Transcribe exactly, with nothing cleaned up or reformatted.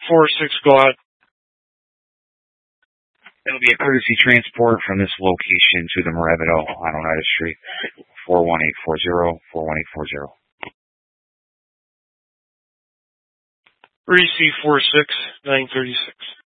four six, go ahead. It'll be a courtesy transport from this location to the Moravido on Oneida Street, four one eight four zero, four one eight four zero. Receive four six, nine thirty-six.